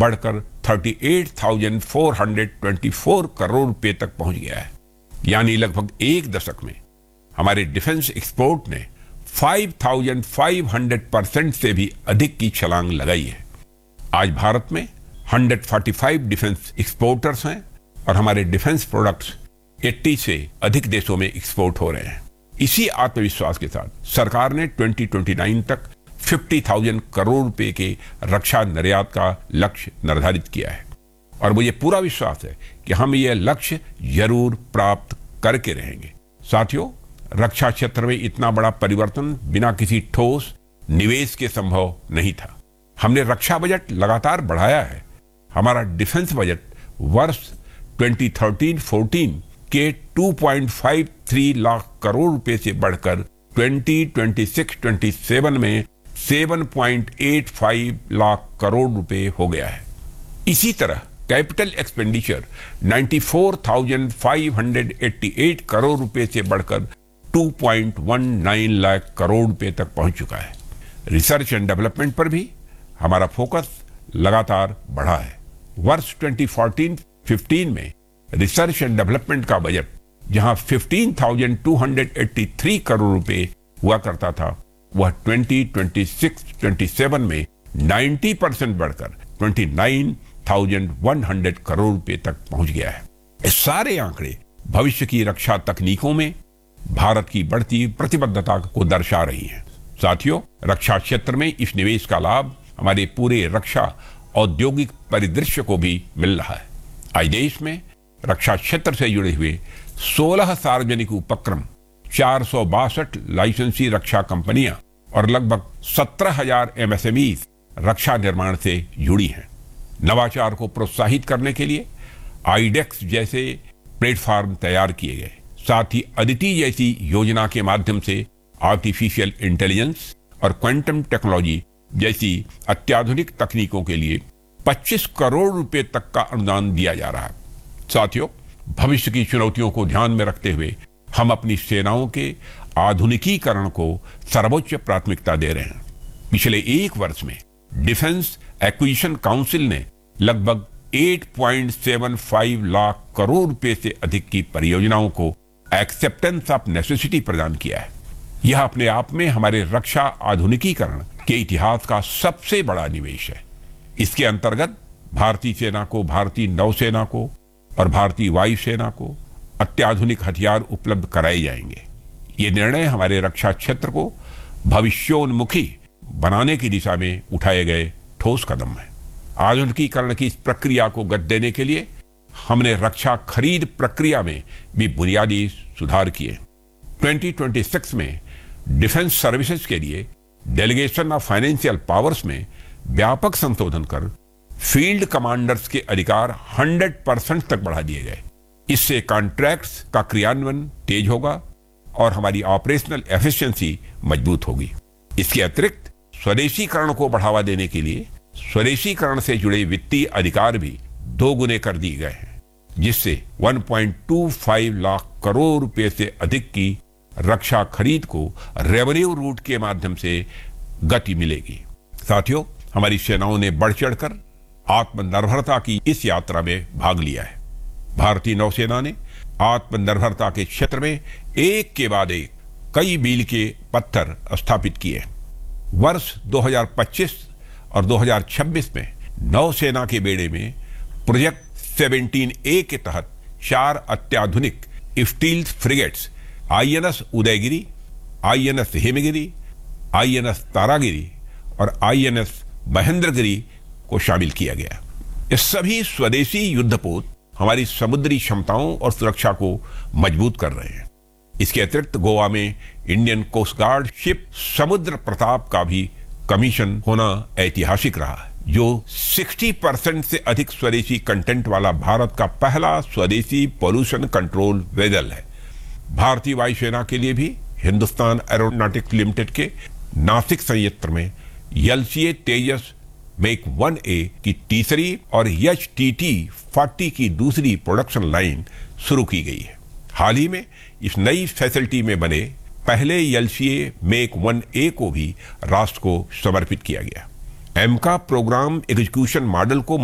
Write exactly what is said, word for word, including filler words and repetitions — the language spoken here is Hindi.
बढ़कर अड़तीस हज़ार चार सौ चौबीस करोड़ रुपए तक पहुंच गया है। यानी लगभग एक दशक में हमारे डिफेंस एक्सपोर्ट ने पाँच हज़ार पाँच सौ परसेंट से भी अधिक की छलांग लगाई है। आज भारत में एक सौ पैंतालीस डिफेंस एक्सपोर्टर्स हैं और हमारे डिफेंस प्रोडक्ट्स अस्सी से अधिक देशों में एक्सपोर्ट हो रहे हैं। इसी आत्मविश्वास के साथ सरकार ने दो हज़ार उनतीस तक पचास हज़ार करोड़ रुपए के रक्षा निर्यात का लक्ष्य निर्धारित किया है और मुझे पूरा विश्वास है कि हम ये लक्ष्य जरूर प्राप्त करके रहेंगे। साथियों, रक्षा क्षेत्र में इतना बड़ा परिवर्तन बिना किसी ठोस निवेश के संभव नहीं था। हमने रक्षा बजट लगातार बढ़ाया है। हमारा डिफेंस बजट वर्ष दो हज़ार तेरह चौदह के दो पॉइंट पाँच तीन लाख करोड़ रुपए से बढ़कर दो हज़ार छब्बीस सत्ताईस में सात पॉइंट आठ पाँच लाख करोड़ रुपए हो गया है। इसी तरह कैपिटल एक्सपेंडिचर चौरानवे हज़ार पाँच सौ अट्ठासी करोड़ रुपए से बढ़कर दो पॉइंट एक नौ लाख करोड़ रुपए तक पहुंच चुका है। रिसर्च एंड डेवलपमेंट पर भी हमारा फोकस लगातार बढ़ा है। वर्ष दो हज़ार चौदह पंद्रह में रिसर्च एंड डेवलपमेंट का बजट जहां पंद्रह हज़ार दो सौ तिरासी करोड़ रुपए हुआ करता था, वह दो हज़ार छब्बीस सत्ताईस में नब्बे परसेंट बढ़कर उनतीस हज़ार सौ करोड़ रुपए तक पहुंच गया है। ये सारे आंकड़े भविष्य की रक्षा तकनीकों में भारत की बढ़ती प्रतिबद्धता को दर्शा रही हैं। साथियों, रक्षा क्षेत्र में इस निवेश का लाभ हमारे पूरे रक्षा औद्योगिक परिदृश्य को भी मिल रहा है। आज देश में रक्षा क्षेत्र से जुड़े हुए सोलह सार्वजनिक उपक्रम, चार सौ बासठ लाइसेंसी रक्षा कंपनियां और लगभग सत्रह हज़ार एमएसएमई रक्षा निर्माण से जुड़ी हैं। नवाचार को प्रोत्साहित करने के लिए आईडेक्स जैसे प्लेटफॉर्म तैयार किए गए। साथ ही अदिति जैसी योजना के माध्यम से आर्टिफिशियल इंटेलिजेंस और क्वांटम टेक्नोलॉजी जैसी अत्याधुनिक तकनीकों के लिए पच्चीस करोड़ रुपए तक का अनुदान दिया जा रहा है। साथियों, भविष्य की चुनौतियों को ध्यान में रखते हुए हम अपनी सेनाओं के आधुनिकीकरण को सर्वोच्च प्राथमिकता दे रहे हैं। पिछले एक वर्ष में डिफेंस एक्विजिशन काउंसिल ने लगभग आठ पॉइंट सात पाँच लाख करोड़ रुपए से अधिक की परियोजनाओं को एक्सेप्टेंस ऑफ नेसेसिटी प्रदान किया है। यह अपने आप में हमारे रक्षा आधुनिकीकरण के इतिहास का सबसे बड़ा निवेश है। इसके अंतर्गत भारतीय सेना को, भारतीय नौसेना को और भारतीय वायुसेना को अत्याधुनिक हथियार उपलब्ध कराए जाएंगे। ये निर्णय हमारे रक्षा क्षेत्र को भविष्योन्मुखी बनाने की दिशा में उठाए गए ठोस कदम है। आधुनिकीकरण की इस प्रक्रिया को गति देने के लिए हमने रक्षा खरीद प्रक्रिया में भी बुनियादी सुधार किए। दो हज़ार छब्बीस में डिफेंस सर्विसेज के लिए डेलीगेशन ऑफ फाइनेंशियल पावर्स में व्यापक संशोधन कर फील्ड कमांडर्स के अधिकार सौ परसेंट तक बढ़ा दिए गए। इससे कॉन्ट्रैक्ट्स का क्रियान्वयन तेज होगा और हमारी ऑपरेशनल एफिशिएंसी मजबूत होगी। इसके अतिरिक्त स्वदेशीकरण को बढ़ावा देने के लिए स्वदेशीकरण से जुड़े वित्तीय अधिकार भी दो गुने कर दिए गए हैं, जिससे एक पॉइंट दो पाँच लाख करोड़ रुपए से अधिक की रक्षा खरीद को रेवेन्यू रूट के माध्यम से गति मिलेगी। साथियों, हमारी सेनाओं ने बढ़ चढ़कर आत्मनिर्भरता की इस यात्रा में भाग लिया है। भारतीय नौसेना ने आत्मनिर्भरता के क्षेत्र में एक के बाद एक कई मील के पत्थर स्थापित किए। वर्ष दो हज़ार पच्चीस और दो हज़ार छब्बीस में नौसेना के बेड़े में प्रोजेक्ट सत्रह ए के तहत चार अत्याधुनिक steel frigates INS Udayagiri, INS Himgiri, INS Taragiri और आईएनएस महेंद्रगिरी को शामिल किया गया। ये सभी स्वदेशी युद्धपोत हमारी समुद्री क्षमताओं और सुरक्षा को मजबूत कर रहे हैं। इसके अतिरिक्त गोवा में इंडियन कोस्ट गार्ड शिप समुद्र प्रताप का भी कमीशन होना ऐतिहासिक रहा है, जो साठ परसेंट से अधिक स्वदेशी कंटेंट वाला भारत का पहला स्वदेशी पॉल्यूशन कंट्रोल वेसल है। भारतीय वायुसेना के लिए भी हिंदुस्तान एरोनॉटिक्स लिमिटेड के नासिक संयंत्र में एलसीए तेजस मेक वन ए की तीसरी और एच टी टी चालीस की दूसरी प्रोडक्शन लाइन शुरू की गई है। हाल ही में इस नई फैसिलिटी में बने पहले एलसीए मेक वन ए को भी राष्ट्र को समर्पित किया गया। एमका प्रोग्राम एग्जीक्यूशन मॉडल को